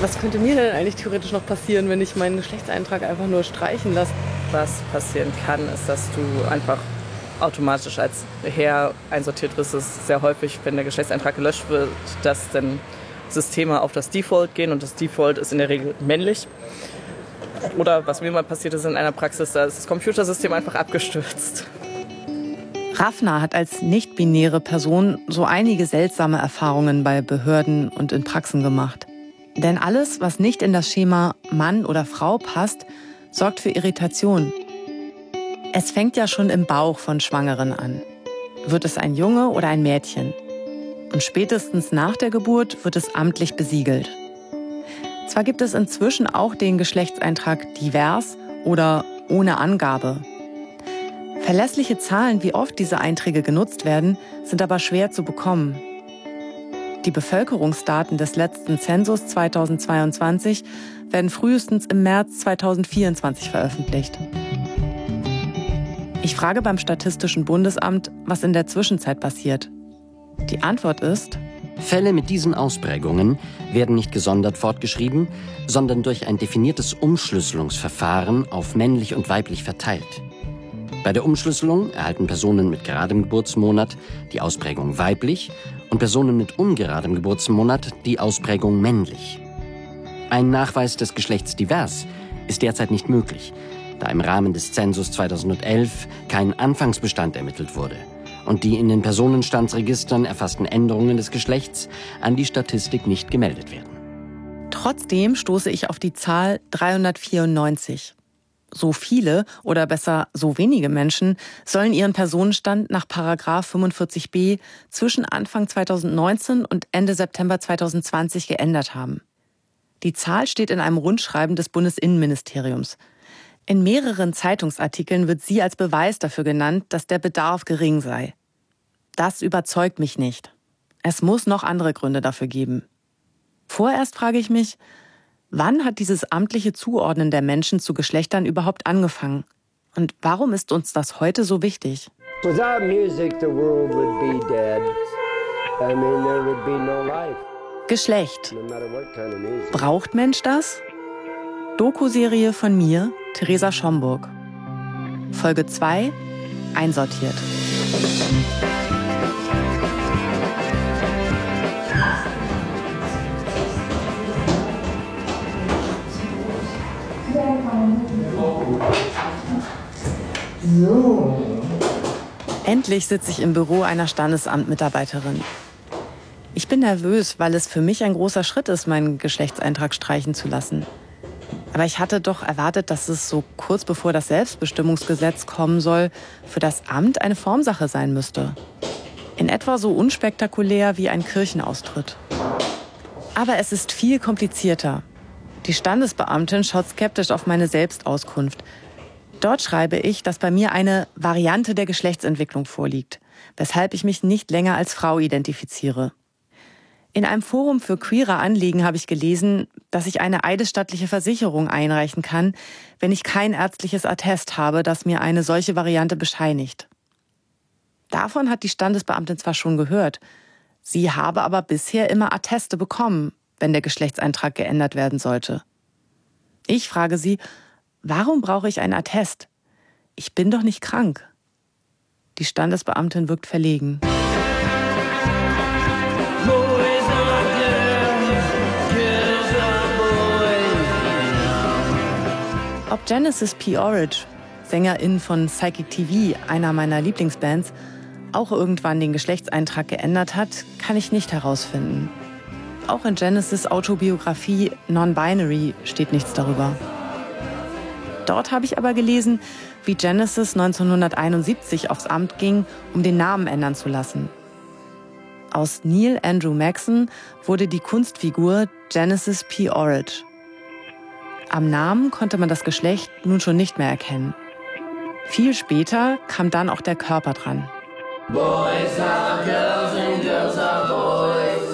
Was könnte mir denn eigentlich theoretisch noch passieren, wenn ich meinen Geschlechtseintrag einfach nur streichen lasse? Was passieren kann, ist, dass du einfach automatisch als Herr einsortiert wirst. Es ist sehr häufig, wenn der Geschlechtseintrag gelöscht wird, dass dann Systeme auf das Default gehen und das Default ist in der Regel männlich. Oder was mir mal passiert ist in einer Praxis, da ist das Computersystem einfach abgestürzt. Rafna hat als nicht-binäre Person so einige seltsame Erfahrungen bei Behörden und in Praxen gemacht. Denn alles, was nicht in das Schema Mann oder Frau passt, sorgt für Irritation. Es fängt ja schon im Bauch von Schwangeren an. Wird es ein Junge oder ein Mädchen? Und spätestens nach der Geburt wird es amtlich besiegelt. Zwar gibt es inzwischen auch den Geschlechtseintrag divers oder ohne Angabe. Verlässliche Zahlen, wie oft diese Einträge genutzt werden, sind aber schwer zu bekommen. Die Bevölkerungsdaten des letzten Zensus 2022 werden frühestens im März 2024 veröffentlicht. Ich frage beim Statistischen Bundesamt, was in der Zwischenzeit passiert. Die Antwort ist: Fälle mit diesen Ausprägungen werden nicht gesondert fortgeschrieben, sondern durch ein definiertes Umschlüsselungsverfahren auf männlich und weiblich verteilt. Bei der Umschlüsselung erhalten Personen mit geradem Geburtsmonat die Ausprägung weiblich und Personen mit ungeradem Geburtsmonat die Ausprägung männlich. Ein Nachweis des Geschlechts divers ist derzeit nicht möglich, da im Rahmen des Zensus 2011 kein Anfangsbestand ermittelt wurde und die in den Personenstandsregistern erfassten Änderungen des Geschlechts an die Statistik nicht gemeldet werden. Trotzdem stoße ich auf die Zahl 394. So viele oder besser so wenige Menschen sollen ihren Personenstand nach § 45b zwischen Anfang 2019 und Ende September 2020 geändert haben. Die Zahl steht in einem Rundschreiben des Bundesinnenministeriums. In mehreren Zeitungsartikeln wird sie als Beweis dafür genannt, dass der Bedarf gering sei. Das überzeugt mich nicht. Es muss noch andere Gründe dafür geben. Vorerst frage ich mich, wann hat dieses amtliche Zuordnen der Menschen zu Geschlechtern überhaupt angefangen? Und warum ist uns das heute so wichtig? Without music, the world would be dead. I mean, there would be no life. Geschlecht. No matter what kind of music. Braucht Mensch das? Doku-Serie von mir, Theresa Schomburg. Folge 2, einsortiert. So. Endlich sitze ich im Büro einer Standesamtmitarbeiterin. Ich bin nervös, weil es für mich ein großer Schritt ist, meinen Geschlechtseintrag streichen zu lassen. Aber ich hatte doch erwartet, dass es so kurz bevor das Selbstbestimmungsgesetz kommen soll, für das Amt eine Formsache sein müsste. In etwa so unspektakulär wie ein Kirchenaustritt. Aber es ist viel komplizierter. Die Standesbeamtin schaut skeptisch auf meine Selbstauskunft. Dort schreibe ich, dass bei mir eine Variante der Geschlechtsentwicklung vorliegt, weshalb ich mich nicht länger als Frau identifiziere. In einem Forum für queere Anliegen habe ich gelesen, dass ich eine eidesstattliche Versicherung einreichen kann, wenn ich kein ärztliches Attest habe, das mir eine solche Variante bescheinigt. Davon hat die Standesbeamtin zwar schon gehört, sie habe aber bisher immer Atteste bekommen, wenn der Geschlechtseintrag geändert werden sollte. Ich frage sie, warum brauche ich ein Attest? Ich bin doch nicht krank. Die Standesbeamtin wirkt verlegen. Ob Genesis P-Orridge, Sängerin von Psychic TV, einer meiner Lieblingsbands, auch irgendwann den Geschlechtseintrag geändert hat, kann ich nicht herausfinden. Auch in Genesis Autobiografie Non-Binary steht nichts darüber. Dort habe ich aber gelesen, wie Genesis 1971 aufs Amt ging, um den Namen ändern zu lassen. Aus Neil Andrew Maxon wurde die Kunstfigur Genesis P-Orridge. Am Namen konnte man das Geschlecht nun schon nicht mehr erkennen. Viel später kam dann auch der Körper dran. Boys are girls and girls are boys.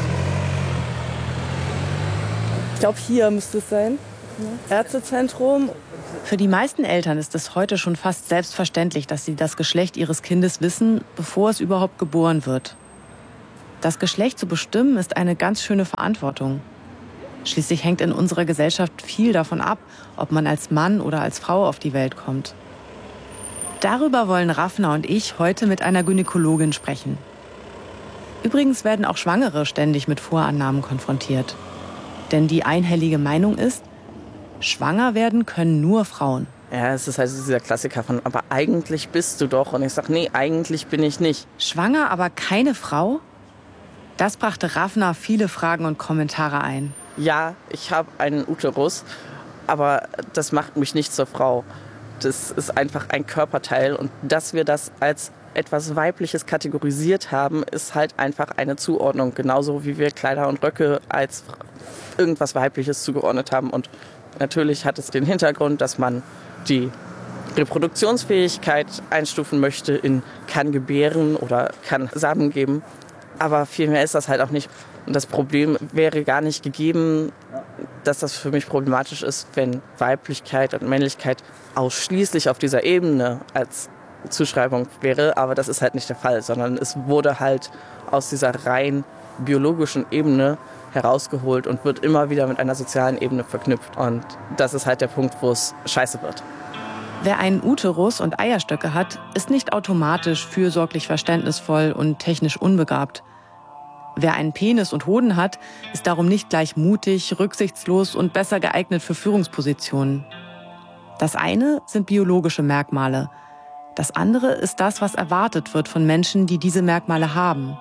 Ich glaube, hier müsste es sein. Ärztezentrum. Für die meisten Eltern ist es heute schon fast selbstverständlich, dass sie das Geschlecht ihres Kindes wissen, bevor es überhaupt geboren wird. Das Geschlecht zu bestimmen ist eine ganz schöne Verantwortung. Schließlich hängt in unserer Gesellschaft viel davon ab, ob man als Mann oder als Frau auf die Welt kommt. Darüber wollen Rafna und ich heute mit einer Gynäkologin sprechen. Übrigens werden auch Schwangere ständig mit Vorannahmen konfrontiert. Denn die einhellige Meinung ist, schwanger werden können nur Frauen. Ja, es ist halt dieser Klassiker von, aber eigentlich bist du doch. Und ich sage, nee, eigentlich bin ich nicht. Schwanger, aber keine Frau? Das brachte Rafna viele Fragen und Kommentare ein. Ja, ich habe einen Uterus, aber das macht mich nicht zur Frau. Das ist einfach ein Körperteil. Und dass wir das als etwas Weibliches kategorisiert haben, ist halt einfach eine Zuordnung. Genauso wie wir Kleider und Röcke als irgendwas Weibliches zugeordnet haben. Und natürlich hat es den Hintergrund, dass man die Reproduktionsfähigkeit einstufen möchte in kann gebären oder kann Samen geben. Aber viel mehr ist das halt auch nicht. Und das Problem wäre gar nicht gegeben, dass das für mich problematisch ist, wenn Weiblichkeit und Männlichkeit ausschließlich auf dieser Ebene als Zuschreibung wäre. Aber das ist halt nicht der Fall, sondern es wurde halt aus dieser rein biologischen Ebene herausgeholt und wird immer wieder mit einer sozialen Ebene verknüpft. Und das ist halt der Punkt, wo es scheiße wird. Wer einen Uterus und Eierstöcke hat, ist nicht automatisch fürsorglich verständnisvoll und technisch unbegabt. Wer einen Penis und Hoden hat, ist darum nicht gleich mutig, rücksichtslos und besser geeignet für Führungspositionen. Das eine sind biologische Merkmale. Das andere ist das, was erwartet wird von Menschen, die diese Merkmale haben.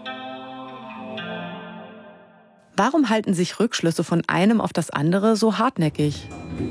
Warum halten sich Rückschlüsse von einem auf das andere so hartnäckig?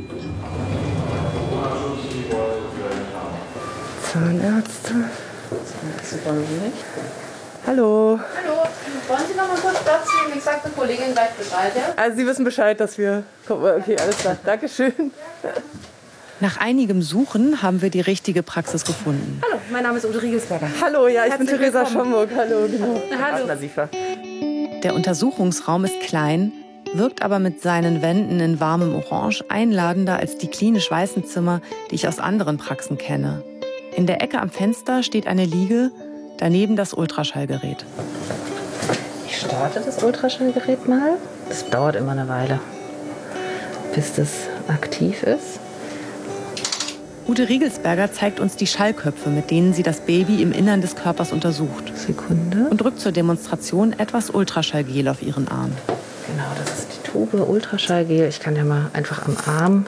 Zahnärzte. Zahnärzte wollen Sie nicht? Hallo. Hallo, wollen Sie noch mal kurz Platz nehmen? Ich sage der Kollegin gleich Bescheid, ja? Also Sie wissen Bescheid, dass wir... Okay, alles klar. Dankeschön. Nach einigem Suchen haben wir die richtige Praxis gefunden. Hallo, mein Name ist Ute Riegelsberger. Hallo, ja, ich bin Herzlich Theresa willkommen. Schomburg. Hallo, genau. Hallo. Der Untersuchungsraum ist klein, wirkt aber mit seinen Wänden in warmem Orange einladender als die klinisch weißen Zimmer, die ich aus anderen Praxen kenne. In der Ecke am Fenster steht eine Liege, daneben das Ultraschallgerät. Ich starte das Ultraschallgerät mal. Das dauert immer eine Weile, bis das aktiv ist. Ute Riegelsberger zeigt uns die Schallköpfe, mit denen sie das Baby im Innern des Körpers untersucht. Sekunde. Und drückt zur Demonstration etwas Ultraschallgel auf ihren Arm. Genau, das ist die Tube Ultraschallgel. Ich kann ja mal einfach am Arm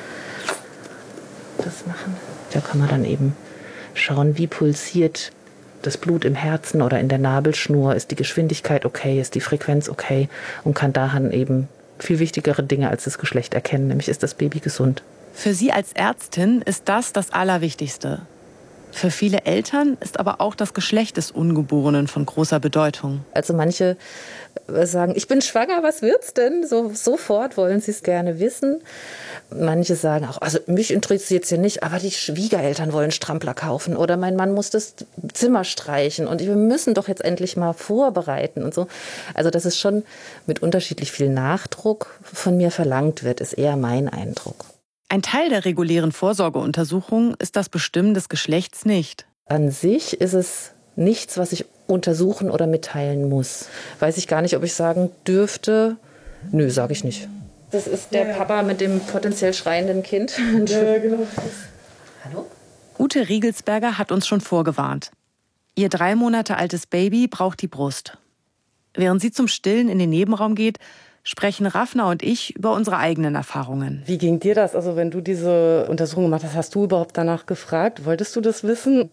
das machen. Da kann man dann eben schauen, wie pulsiert das Blut im Herzen oder in der Nabelschnur. Ist die Geschwindigkeit okay, ist die Frequenz okay? Und kann daran eben viel wichtigere Dinge als das Geschlecht erkennen, nämlich ist das Baby gesund. Für sie als Ärztin ist das Allerwichtigste. Für viele Eltern ist aber auch das Geschlecht des Ungeborenen von großer Bedeutung. Also manche sagen, ich bin schwanger, was wird's denn? Sofort wollen sie es gerne wissen. Manche sagen auch, also mich interessiert es ja nicht, aber die Schwiegereltern wollen Strampler kaufen oder mein Mann muss das Zimmer streichen und wir müssen doch jetzt endlich mal vorbereiten und so. Also dass es schon mit unterschiedlich viel Nachdruck von mir verlangt wird, ist eher mein Eindruck. Ein Teil der regulären Vorsorgeuntersuchung ist das Bestimmen des Geschlechts nicht. An sich ist es nichts, was ich untersuchen oder mitteilen muss. Weiß ich gar nicht, ob ich sagen dürfte. Nö, sage ich nicht. Das ist der Papa mit dem potenziell schreienden Kind. Ja, genau. Hallo? Ute Riegelsberger hat uns schon vorgewarnt. Ihr 3 Monate altes Baby braucht die Brust. Während sie zum Stillen in den Nebenraum geht, sprechen Rafna und ich über unsere eigenen Erfahrungen. Wie ging dir das? Also wenn du diese Untersuchung gemacht hast, hast du überhaupt danach gefragt? Wolltest du das wissen?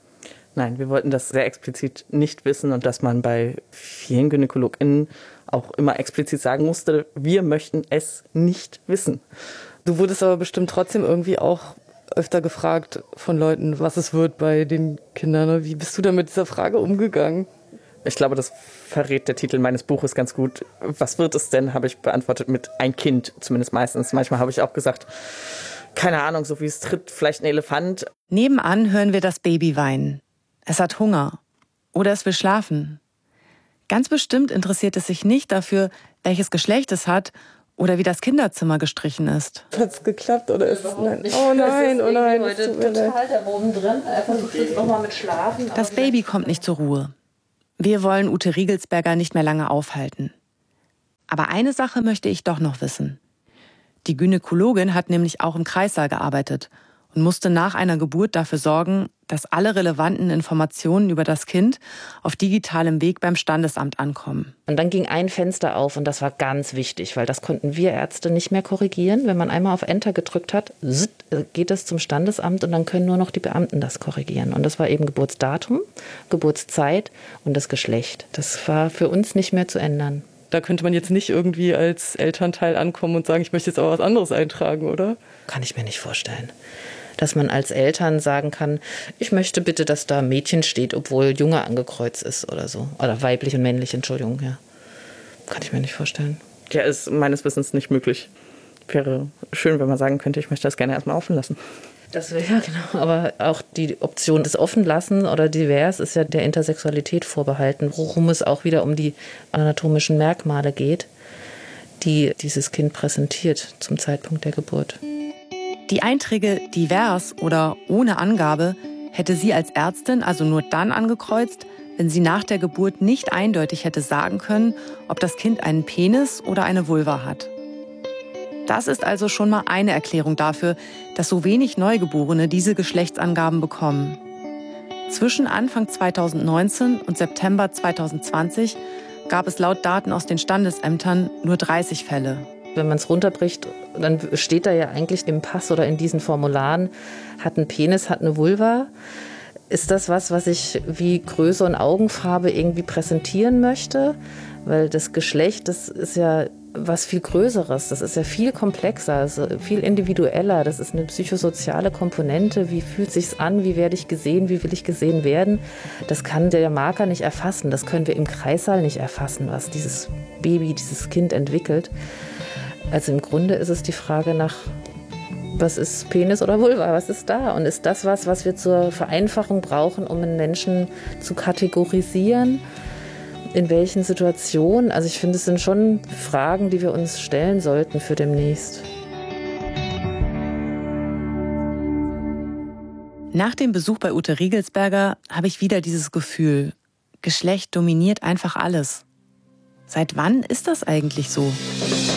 Nein, wir wollten das sehr explizit nicht wissen und dass man bei vielen GynäkologInnen auch immer explizit sagen musste, wir möchten es nicht wissen. Du wurdest aber bestimmt trotzdem irgendwie auch öfter gefragt von Leuten, was es wird bei den Kindern. Wie bist du da mit dieser Frage umgegangen? Ich glaube, das verrät der Titel meines Buches ganz gut. Was wird es denn, habe ich beantwortet mit ein Kind, zumindest meistens. Manchmal habe ich auch gesagt, keine Ahnung, so wie es tritt, vielleicht ein Elefant. Nebenan hören wir das Baby weinen. Es hat Hunger oder es will schlafen. Ganz bestimmt interessiert es sich nicht dafür, welches Geschlecht es hat oder wie das Kinderzimmer gestrichen ist. Hat es geklappt oder ist es... Nein. Oh nein, oh nein. Das ist total da oben drin. Er versucht jetzt nochmal mit Schlafen. Das Baby kommt nicht zur Ruhe. Wir wollen Ute Riegelsberger nicht mehr lange aufhalten. Aber eine Sache möchte ich doch noch wissen. Die Gynäkologin hat nämlich auch im Kreissaal gearbeitet und musste nach einer Geburt dafür sorgen, dass alle relevanten Informationen über das Kind auf digitalem Weg beim Standesamt ankommen. Und dann ging ein Fenster auf und das war ganz wichtig, weil das konnten wir Ärzte nicht mehr korrigieren. Wenn man einmal auf Enter gedrückt hat, geht es zum Standesamt und dann können nur noch die Beamten das korrigieren. Und das war eben Geburtsdatum, Geburtszeit und das Geschlecht. Das war für uns nicht mehr zu ändern. Da könnte man jetzt nicht irgendwie als Elternteil ankommen und sagen, ich möchte jetzt aber was anderes eintragen, oder? Kann ich mir nicht vorstellen. Dass man als Eltern sagen kann, ich möchte bitte, dass da Mädchen steht, obwohl Junge angekreuzt ist oder so. Oder weiblich und männlich, Entschuldigung, ja. Kann ich mir nicht vorstellen. Ja, ist meines Wissens nicht möglich. Wäre schön, wenn man sagen könnte, ich möchte das gerne erstmal offen lassen. Das wäre ja genau, aber auch die Option des Offenlassen oder divers ist ja der Intersexualität vorbehalten, worum es auch wieder um die anatomischen Merkmale geht, die dieses Kind präsentiert zum Zeitpunkt der Geburt. Die Einträge divers oder ohne Angabe hätte sie als Ärztin also nur dann angekreuzt, wenn sie nach der Geburt nicht eindeutig hätte sagen können, ob das Kind einen Penis oder eine Vulva hat. Das ist also schon mal eine Erklärung dafür, dass so wenig Neugeborene diese Geschlechtsangaben bekommen. Zwischen Anfang 2019 und September 2020 gab es laut Daten aus den Standesämtern nur 30 Fälle. Wenn man es runterbricht, dann steht da ja eigentlich im Pass oder in diesen Formularen, hat einen Penis, hat eine Vulva. Ist das was ich wie Größe und Augenfarbe irgendwie präsentieren möchte? Weil das Geschlecht, das ist ja was viel Größeres, das ist ja viel komplexer, also viel individueller, das ist eine psychosoziale Komponente, wie fühlt sich's an, wie werde ich gesehen, wie will ich gesehen werden, das kann der Marker nicht erfassen, das können wir im Kreissaal nicht erfassen, was dieses Baby, dieses Kind entwickelt. Also im Grunde ist es die Frage nach, was ist Penis oder Vulva, was ist da? Und ist das was wir zur Vereinfachung brauchen, um einen Menschen zu kategorisieren? In welchen Situationen? Also ich finde, es sind schon Fragen, die wir uns stellen sollten für demnächst. Nach dem Besuch bei Ute Riegelsberger habe ich wieder dieses Gefühl, Geschlecht dominiert einfach alles. Seit wann ist das eigentlich so?